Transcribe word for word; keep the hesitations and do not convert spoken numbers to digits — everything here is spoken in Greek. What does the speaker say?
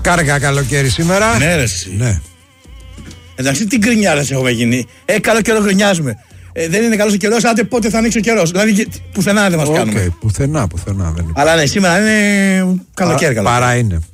Κάργα καλοκαίρι σήμερα. Ναι, ρε, εσύ. Ναι. Εντάξει, τι γκρινιάρες έχουμε γίνει. Ε, καλό καιρό γκρινιάζουμε. Ε, δεν είναι καλός ο καιρός, άντε πότε θα ανοίξει ο καιρός. Δηλαδή, πουθενά δεν μας Okay, κάνουμε. πουθενά, πουθενά δεν είναι. Αλλά ναι, σήμερα είναι καλοκαίρι. Παρά είναι.